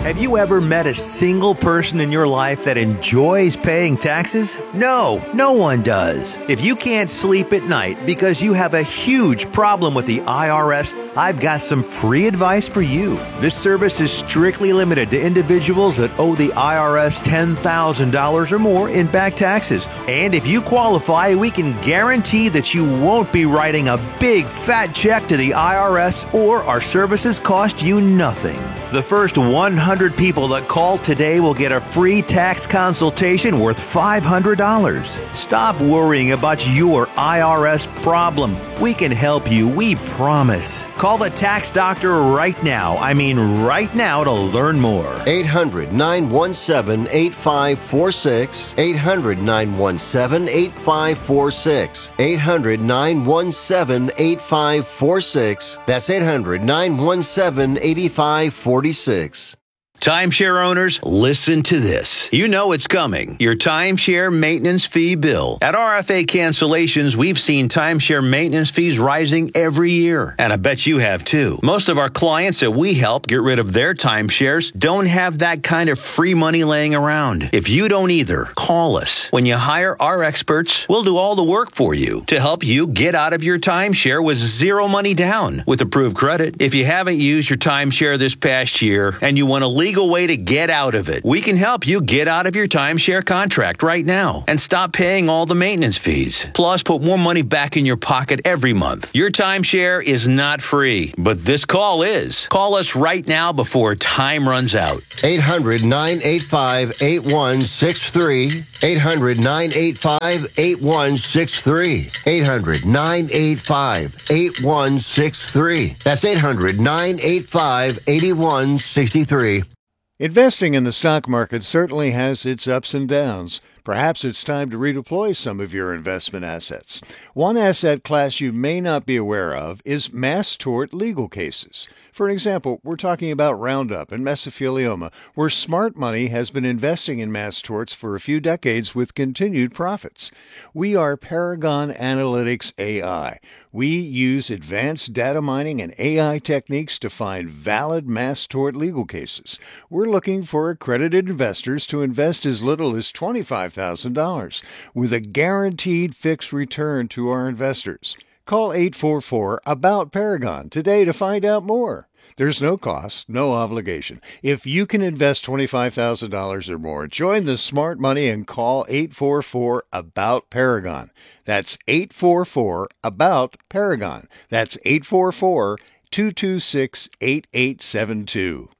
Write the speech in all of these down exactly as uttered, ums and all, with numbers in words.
Have you ever met a single person in your life that enjoys paying taxes? No, no one does. If you can't sleep at night because you have a huge problem with the I R S, I've got some free advice for you. This service is strictly limited to individuals that owe the I R S ten thousand dollars or more in back taxes. And if you qualify, we can guarantee that you won't be writing a big fat check to the I R S, or our services cost you nothing. The first one hundred people that call today will get a free tax consultation worth five hundred dollars. Stop worrying about your I R S problem. We can help you, we promise. Call the tax doctor right now. I mean right now to learn more. eight hundred, nine one seven, eight five four six. eight hundred, nine one seven, eight five four six. eight hundred, nine one seven, eight five four six. That's eight hundred, nine one seven, eight five four six. Timeshare owners, listen to this. You know it's coming. Your timeshare maintenance fee bill. At R F A Cancellations, we've seen timeshare maintenance fees rising every year. And I bet you have too. Most of our clients that we help get rid of their timeshares don't have that kind of free money laying around. If you don't either, call us. When you hire our experts, we'll do all the work for you to help you get out of your timeshare with zero money down with approved credit. If you haven't used your timeshare this past year and you want to leave legal way to get out of it, we can help you get out of your timeshare contract right now and stop paying all the maintenance fees. Plus, put more money back in your pocket every month. Your timeshare is not free, but this call is. Call us right now before time runs out. eight hundred, nine eight five, eight one six three. eight hundred, nine eight five, eight one six three. eight hundred, nine eight five, eight one six three. That's eight hundred, nine eight five, eight one six three. Investing in the stock market certainly has its ups and downs. Perhaps it's time to redeploy some of your investment assets. One asset class you may not be aware of is mass tort legal cases. For example, we're talking about Roundup and mesothelioma, where smart money has been investing in mass torts for a few decades with continued profits. We are Paragon Analytics A I. We use advanced data mining and A I techniques to find valid mass tort legal cases. We're looking for accredited investors to invest as little as twenty-five thousand dollars with a guaranteed fixed return to our investors. Call eight four four, ABOUT Paragon today to find out more. There's no cost, no obligation. If you can invest twenty-five thousand dollars or more, join the smart money and call eight four four, ABOUT Paragon. That's eight four four, ABOUT Paragon. That's eight four four, two two six, eight eight seven two.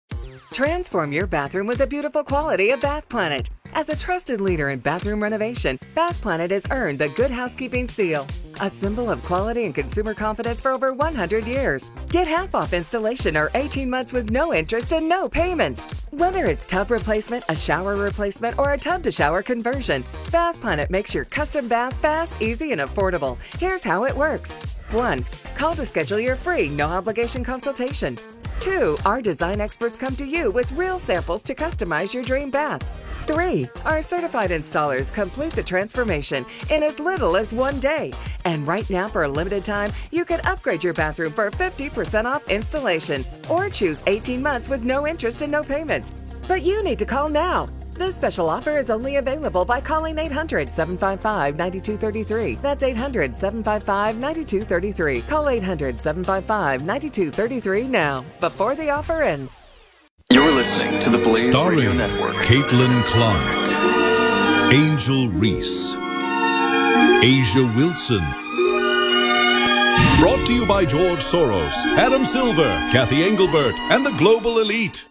Transform your bathroom with the beautiful quality of Bath Planet. As a trusted leader in bathroom renovation, Bath Planet has earned the Good Housekeeping seal, a symbol of quality and consumer confidence for over one hundred years. Get half off installation or eighteen months with no interest and no payments. Whether it's tub replacement, a shower replacement, or a tub-to-shower conversion, Bath Planet makes your custom bath fast, easy, and affordable. Here's how it works. one. Call to schedule your free, no-obligation consultation. two. Our design experts come to you with real samples to customize your dream bath. three. Our certified installers complete the transformation in as little as one day. And right now, for a limited time, you can upgrade your bathroom for fifty percent off installation or choose eighteen months with no interest and no payments. But you need to call now. This special offer is only available by calling eight hundred, seven five five, nine two three three. That's eight hundred, seven five five, nine two three three. Call eight hundred, seven five five, nine two three three now, before the offer ends. You're listening to the Blaze Starring Radio Network. Caitlin Clark, Angel Reese, Asia Wilson. Brought to you by George Soros, Adam Silver, Kathy Engelbert, and the Global Elite.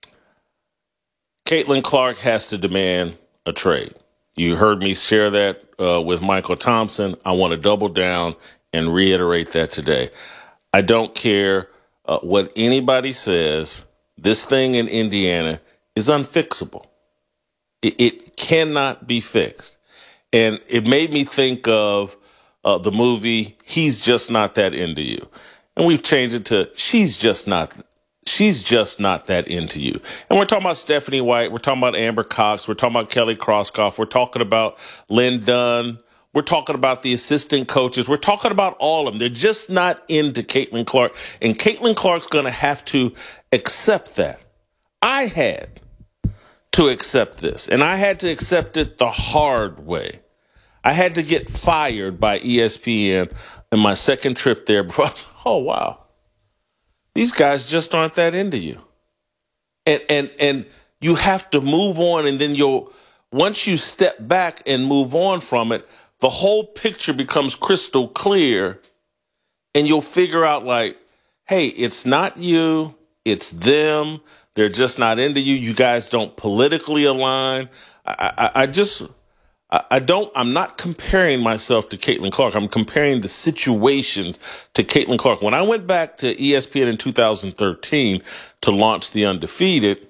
Caitlin Clark has to demand a trade. You heard me share that uh, with Michael Thompson. I want to double down and reiterate that today. I don't care uh, what anybody says. This thing in Indiana is unfixable. It, it cannot be fixed. And it made me think of uh, the movie, He's Just Not That Into You. And we've changed it to She's Just Not She's just not that into you. And we're talking about Stephanie White. We're talking about Amber Cox. We're talking about Kelly Krauskopf. We're talking about Lynn Dunn. We're talking about the assistant coaches. We're talking about all of them. They're just not into Caitlin Clark. And Caitlin Clark's going to have to accept that. I had to accept this, and I had to accept it the hard way. I had to get fired by E S P N in my second trip there before I was like, oh, wow. These guys just aren't that into you. And and and you have to move on, and then you'll, once you step back and move on from it, the whole picture becomes crystal clear, and you'll figure out like, hey, it's not you, it's them. They're just not into you. You guys don't politically align. I, I, I just... I don't, I'm not comparing myself to Caitlin Clark. I'm comparing the situations to Caitlin Clark. When I went back to E S P N in two thousand thirteen to launch The Undefeated,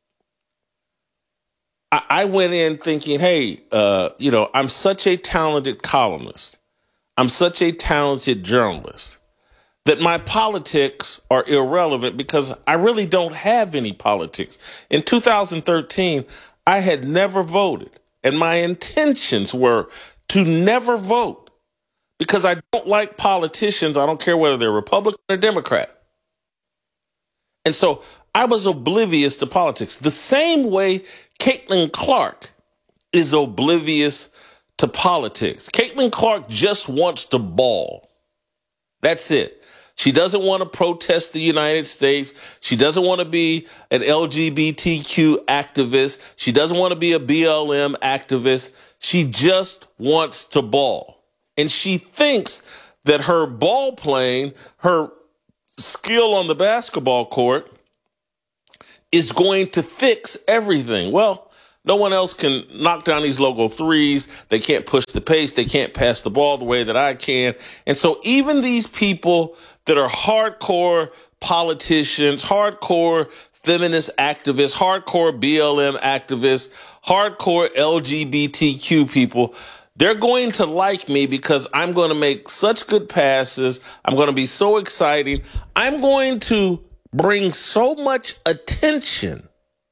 I, I went in thinking, hey, uh, you know, I'm such a talented columnist. I'm such a talented journalist that my politics are irrelevant because I really don't have any politics. In two thousand thirteen, I had never voted. And my intentions were to never vote because I don't like politicians. I don't care whether they're Republican or Democrat. And so I was oblivious to politics. The same way Caitlin Clark is oblivious to politics. Caitlin Clark just wants to ball. That's it. She doesn't want to protest the United States. She doesn't want to be an L G B T Q activist. She doesn't want to be a B L M activist. She just wants to ball. And she thinks that her ball playing, her skill on the basketball court is going to fix everything. Well, no one else can knock down these logo threes. They can't push the pace. They can't pass the ball the way that I can. And so even these people that are hardcore politicians, hardcore feminist activists, hardcore B L M activists, hardcore L G B T Q people, they're going to like me because I'm going to make such good passes. I'm going to be so exciting. I'm going to bring so much attention.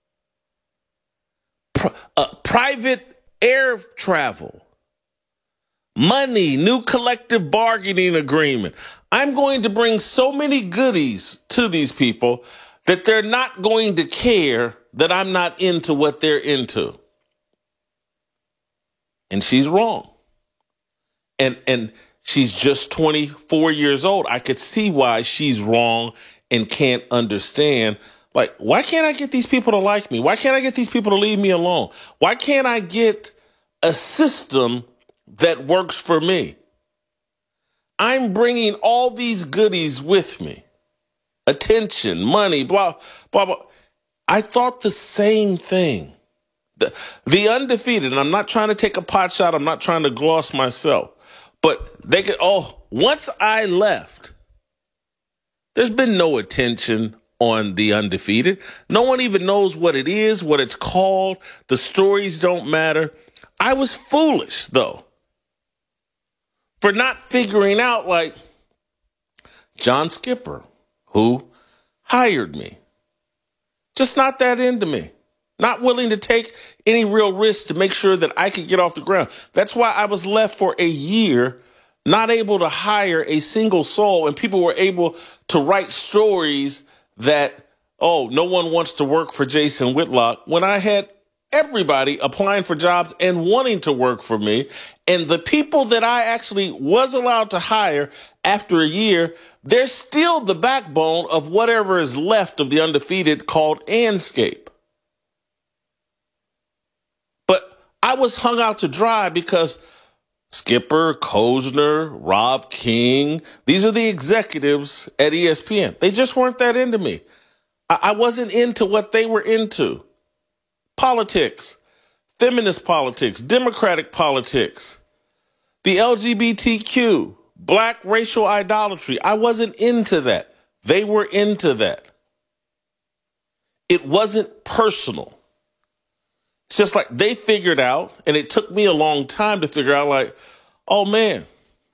Uh, private air travel, money, new collective bargaining agreement. I'm going to bring so many goodies to these people that they're not going to care that I'm not into what they're into. And she's wrong. And and she's just twenty-four years old. I could see why she's wrong and can't understand. Like, why can't I get these people to like me? Why can't I get these people to leave me alone? Why can't I get a system that works for me? I'm bringing all these goodies with me. Attention, money, blah, blah, blah. I thought the same thing. The, the Undefeated, and I'm not trying to take a pot shot. I'm not trying to gloss myself. But they could, oh, once I left, there's been no attention on The Undefeated. No one even knows what it is, what it's called. The stories don't matter. I was foolish, though, for not figuring out, like, John Skipper, who hired me, just not that into me, not willing to take any real risks to make sure that I could get off the ground. That's why I was left for a year, not able to hire a single soul, and people were able to write stories that, oh, no one wants to work for Jason Whitlock, when I had everybody applying for jobs and wanting to work for me. And the people that I actually was allowed to hire after a year, they're still the backbone of whatever is left of The Undefeated called Anscape. But I was hung out to dry because Skipper, Kozner, Rob King, these are the executives at E S P N. They just weren't that into me. I, I wasn't into what they were into. Politics, feminist politics, democratic politics, the L G B T Q, black racial idolatry. I wasn't into that. They were into that. It wasn't personal. It's just like they figured out, and it took me a long time to figure out, like, oh, man,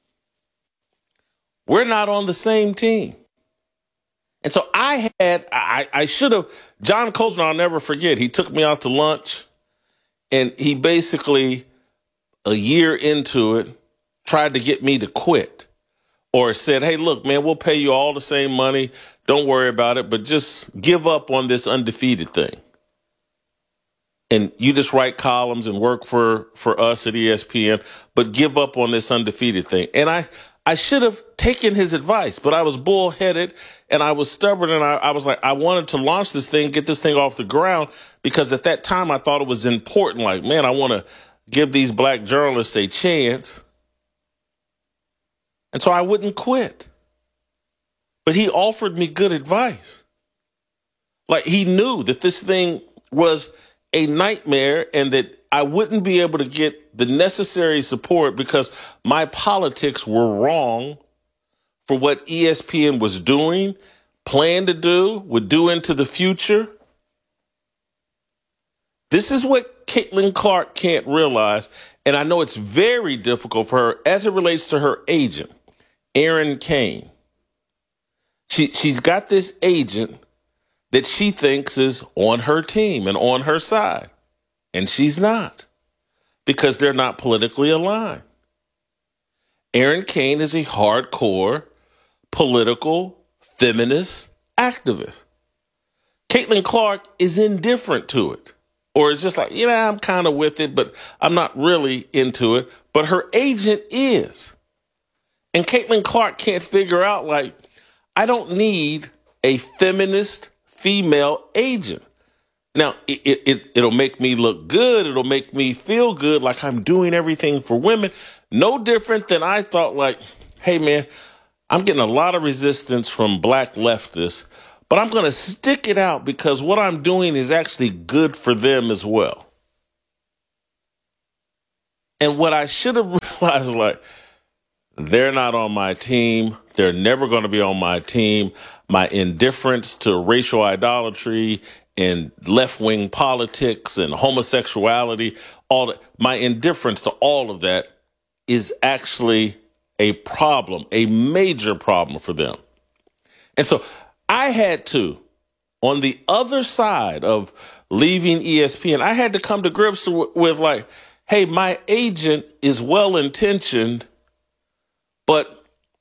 we're not on the same team. And so I had, I, I should have, John Kozner, I'll never forget, he took me out to lunch, and he basically, a year into it, tried to get me to quit. or said, hey, look, man, we'll pay you all the same money. Don't worry about it, but just give up on this undefeated thing. And you just write columns and work for, for us at E S P N, but give up on this undefeated thing. And I, I should have taken his advice, but I was bullheaded and I was stubborn. And I, I was like, I wanted to launch this thing, get this thing off the ground, because at that time I thought it was important. Like, man, I want to give these black journalists a chance. And so I wouldn't quit. But he offered me good advice. Like, he knew that this thing was a nightmare and that I wouldn't be able to get the necessary support because my politics were wrong for what E S P N was doing, planned to do, would do into the future. This is what Caitlin Clark can't realize, and I know it's very difficult for her as it relates to her agent, Erin Kane. She, she's got this agent that she thinks is on her team and on her side. And she's not, because they're not politically aligned. Erin Kane is a hardcore political feminist activist. Caitlin Clark is indifferent to it, or it's just like, yeah, I'm kind of with it, but I'm not really into it. But her agent is. And Caitlin Clark can't figure out, like, I don't need a feminist female agent. Now, it, it, it'll make me look good. It'll make me feel good, like I'm doing everything for women. No different than I thought, like, hey, man, I'm getting a lot of resistance from black leftists, but I'm going to stick it out because what I'm doing is actually good for them as well. And what I should have realized, like, they're not on my team. They're never going to be on my team. My indifference to racial idolatry and left-wing politics and homosexuality, all that, my indifference to all of that is actually a problem, a major problem for them. And so I had to, on the other side of leaving E S P N, I had to come to grips with, with like, hey, my agent is well-intentioned, but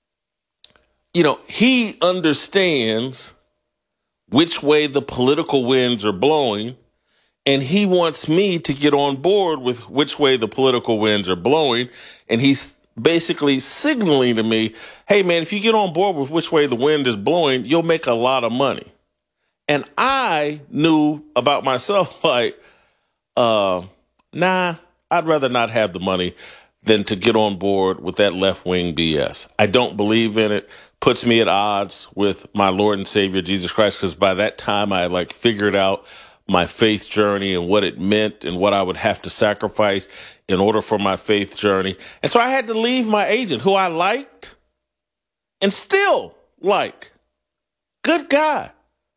you know, he understands which way the political winds are blowing, and he wants me to get on board with which way the political winds are blowing. And he's basically signaling to me, hey, man, if you get on board with which way the wind is blowing, you'll make a lot of money. And I knew about myself, like, uh, nah, I'd rather not have the money than to get on board with that left-wing B S. I don't believe in it. Puts me at odds with my Lord and Savior, Jesus Christ, because by that time I like figured out my faith journey and what it meant and what I would have to sacrifice in order for my faith journey. And so I had to leave my agent, who I liked and still like. Good guy.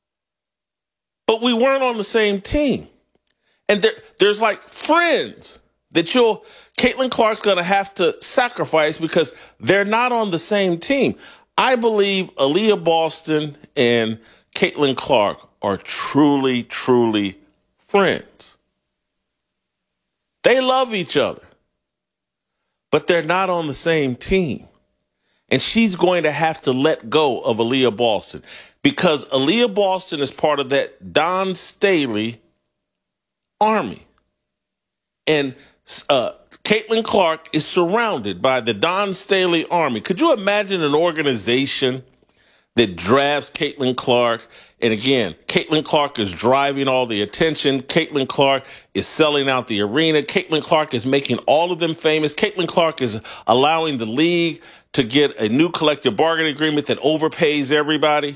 But we weren't on the same team. And there, there's like friends that you'll, Caitlin Clark's going to have to sacrifice because they're not on the same team. I believe Aaliyah Boston and Caitlin Clark are truly, truly friends. They love each other, but they're not on the same team. And she's going to have to let go of Aaliyah Boston because Aaliyah Boston is part of that Don Staley army. And uh, Caitlin Clark is surrounded by the Don Staley army. Could you imagine an organization that drafts Caitlin Clark? And again, Caitlin Clark is driving all the attention. Caitlin Clark is selling out the arena. Caitlin Clark is making all of them famous. Caitlin Clark is allowing the league to get a new collective bargaining agreement that overpays everybody.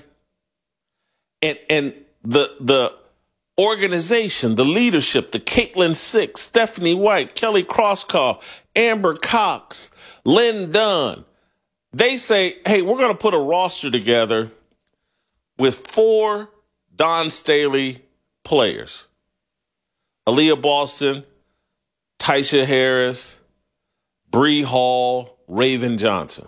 And and the the organization, the leadership, the Caitlin Six, Stephanie White, Kelly Crosskoff, Amber Cox, Lynn Dunn, they say, hey, we're going to put a roster together with four Don Staley players. Aaliyah Boston, Tycia Harris, Bree Hall, Raven Johnson.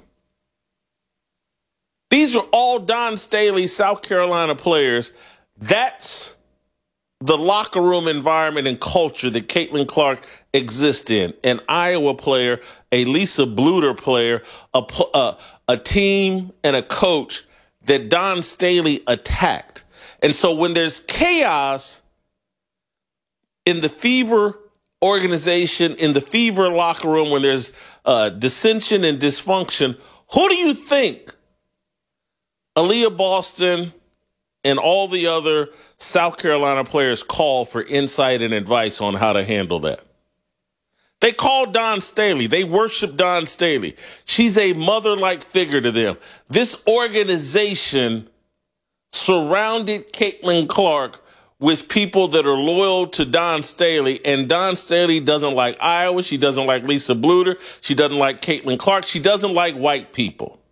These are all Don Staley, South Carolina players. That's the locker room environment and culture that Caitlin Clark exists in, an Iowa player, a Lisa Bluder player, a, a, a team and a coach that Don Staley attacked. And so when there's chaos in the Fever organization, in the Fever locker room, when there's uh, dissension and dysfunction, who do you think Aaliyah Boston and all the other South Carolina players call for insight and advice on how to handle that? They call Don Staley. They worship Don Staley. She's a mother-like figure to them. This organization surrounded Caitlin Clark with people that are loyal to Don Staley, and Don Staley doesn't like Iowa. She doesn't like Lisa Bluder. She doesn't like Caitlin Clark. She doesn't like white people.